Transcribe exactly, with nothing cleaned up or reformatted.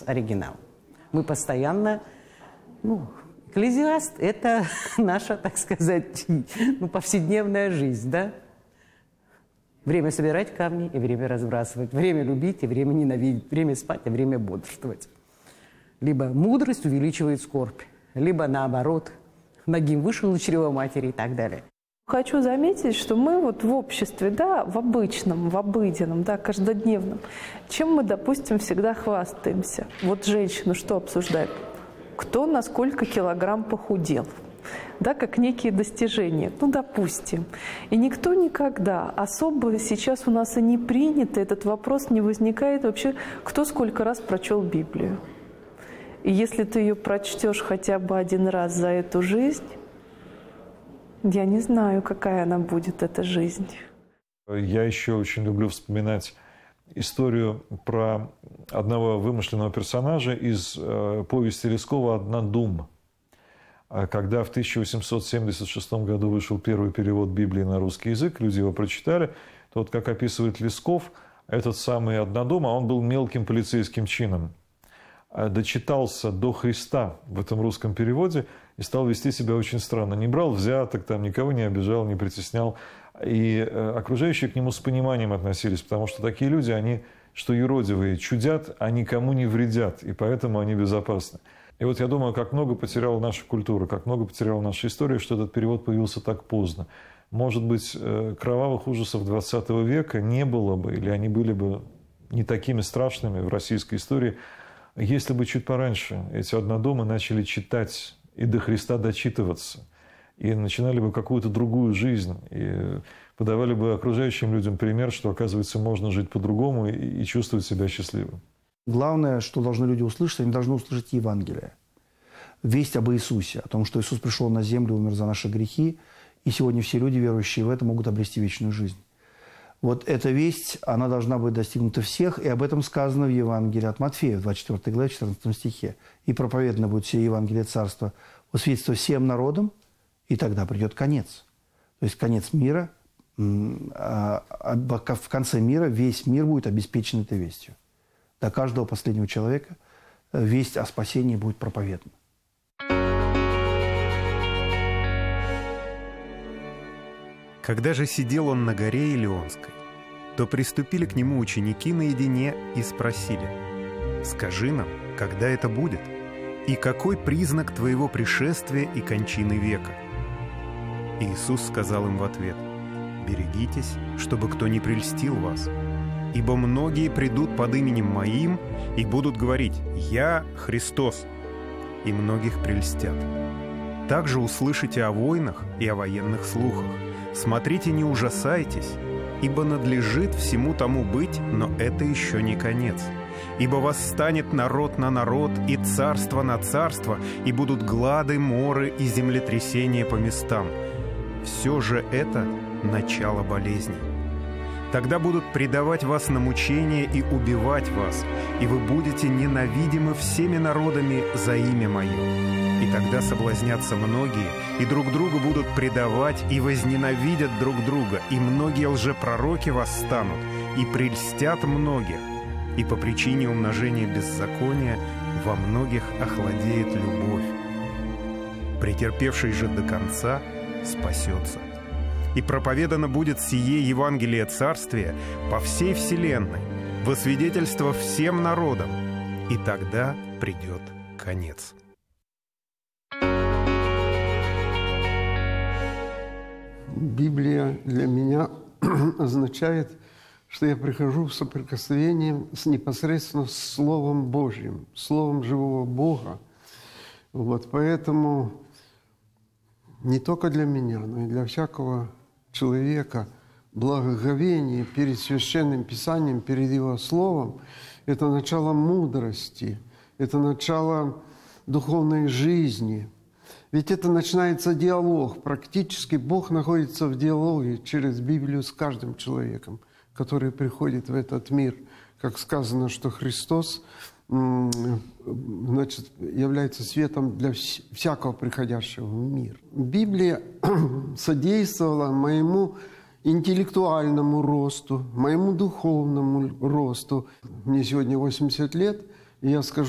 нас оригинал. Мы постоянно... Ну, Экклезиаст – это наша, так сказать, ну, повседневная жизнь, да? Время собирать камни и время разбрасывать. Время любить и время ненавидеть. Время спать и время бодрствовать. Либо мудрость увеличивает скорбь, либо наоборот, нагим вышел из чрева матери и так далее. Хочу заметить, что мы вот в обществе, да, в обычном, в обыденном, да, каждодневном, чем мы, допустим, всегда хвастаемся. Вот женщину что обсуждают? Кто на сколько килограмм похудел, да, как некие достижения, ну, допустим. И никто никогда, особо сейчас у нас и не принято, этот вопрос не возникает вообще, кто сколько раз прочел Библию. И если ты ее прочтешь хотя бы один раз за эту жизнь, я не знаю, какая она будет, эта жизнь. Я еще очень люблю вспоминать историю про одного вымышленного персонажа из э, повести Лескова «Однодум». Когда в тысяча восемьсот семьдесят шестом году вышел первый перевод Библии на русский язык, люди его прочитали, то вот, как описывает Лесков, этот самый Однодум, а он был мелким полицейским чином, дочитался до Христа в этом русском переводе и стал вести себя очень странно. Не брал взяток, там, никого не обижал, не притеснял. И окружающие к нему с пониманием относились, потому что такие люди, они, что юродивые, чудят, а никому не вредят, и поэтому они безопасны. И вот я думаю, как много потеряла наша культура, как много потеряла наша история, что этот перевод появился так поздно. Может быть, кровавых ужасов двадцатого века не было бы, или они были бы не такими страшными в российской истории, если бы чуть пораньше эти однодумы начали читать и до Христа дочитываться, и начинали бы какую-то другую жизнь, и подавали бы окружающим людям пример, что, оказывается, можно жить по-другому и чувствовать себя счастливым. Главное, что должны люди услышать, они должны услышать Евангелие. Весть об Иисусе, о том, что Иисус пришел на землю, умер за наши грехи, и сегодня все люди, верующие в это, могут обрести вечную жизнь. Вот эта весть, она должна быть достигнута всех, и об этом сказано в Евангелии от Матфея, в двадцать четвёртой главе, четырнадцатом стихе. «И проповедано будет все Евангелие Царства, во свидетельство всем народам, и тогда придет конец». То есть конец мира, в конце мира весь мир будет обеспечен этой вестью. До каждого последнего человека весть о спасении будет проповедана. Когда же сидел он на горе Илионской, то приступили к нему ученики наедине и спросили: «Скажи нам, когда это будет? И какой признак твоего пришествия и кончины века?» Иисус сказал им в ответ: «Берегитесь, чтобы кто не прельстил вас. Ибо многие придут под именем Моим и будут говорить: „Я Христос“, и многих прельстят. Также услышите о войнах и о военных слухах. Смотрите, не ужасайтесь, ибо надлежит всему тому быть, но это еще не конец. Ибо восстанет народ на народ и царство на царство, и будут глады, моры и землетрясения по местам. Все же это начало болезней. Тогда будут предавать вас на мучение и убивать вас, и вы будете ненавидимы всеми народами за имя Мое. И тогда соблазнятся многие, и друг друга будут предавать, и возненавидят друг друга, и многие лжепророки восстанут, и прельстят многих, и по причине умножения беззакония во многих охладеет любовь. Претерпевший же до конца спасется. И проповедано будет сие Евангелие Царствия по всей вселенной, во свидетельство всем народам, и тогда придет конец». Библия для меня означает, что я прихожу в соприкосновение с непосредственно с Словом Божьим, Словом живого Бога. Вот поэтому не только для меня, но и для всякого человека благоговение перед Священным Писанием, перед Его Словом – это начало мудрости, это начало духовной жизни. Ведь это начинается диалог. Практически Бог находится в диалоге через Библию с каждым человеком, который приходит в этот мир. Как сказано, что Христос, значит, является светом для всякого приходящего в мир. Библия содействовала моему интеллектуальному росту, моему духовному росту. Мне сегодня восемьдесят лет, и я скажу,